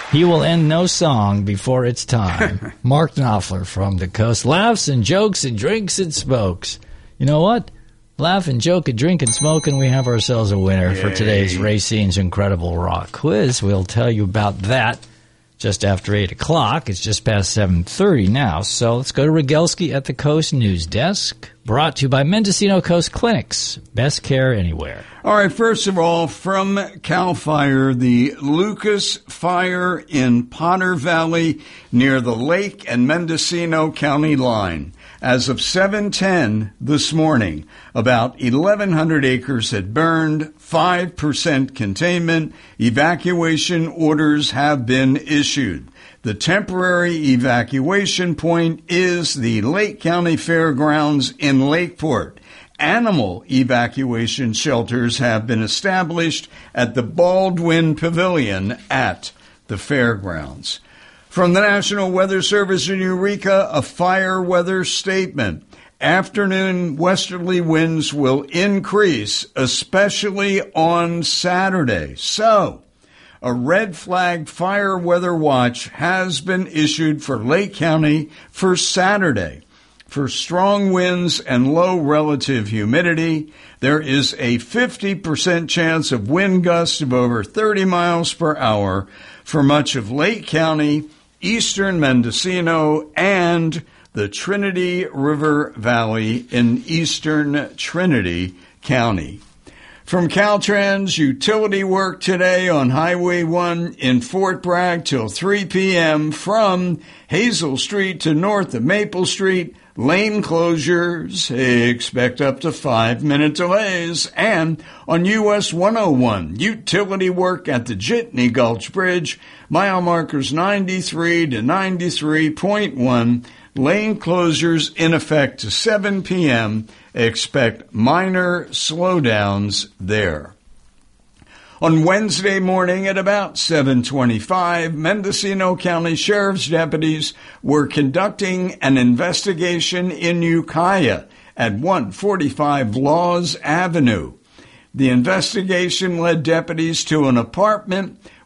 He will end no song before it's time. Mark Knopfler from the coast. Laughs and jokes and drinks and smokes. You know what? Laugh and joke and drink and smoke, and we have ourselves a winner for today's Racine's Incredible Rock Quiz. We'll tell you about that just after 8 o'clock. It's just past 7:30 now. So let's go to Rogelski at the Coast News Desk. Brought to you by Mendocino Coast Clinics. Best care anywhere. All right, first of all, from CAL FIRE, the Lucas Fire in Potter Valley near the Lake and Mendocino County line. As of 7:10 this morning, about 1,100 acres had burned, 5% containment. Evacuation orders have been issued. The temporary evacuation point is the Lake County Fairgrounds in Lakeport. Animal evacuation shelters have been established at the Baldwin Pavilion at the fairgrounds. From the National Weather Service in Eureka, a fire weather statement. Afternoon westerly winds will increase, especially on Saturday. So, a red flag fire weather watch has been issued for Lake County for Saturday. For strong winds and low relative humidity, there is a 50% chance of wind gusts of over 30 miles per hour for much of Lake County, eastern Mendocino, and the Trinity River Valley in eastern Trinity County. From Caltrans, utility work today on Highway 1 in Fort Bragg till 3 p.m. from Hazel Street to north of Maple Street. Lane closures, expect up to 5-minute delays. And on US 101, utility work at the Jitney Gulch Bridge, mile markers 93 to 93.1. Lane closures in effect to 7 p.m. Expect minor slowdowns there. On Wednesday morning at about 7:25, Mendocino County Sheriff's deputies were conducting an investigation in Ukiah at 145 Laws Avenue. The investigation led deputies to an apartment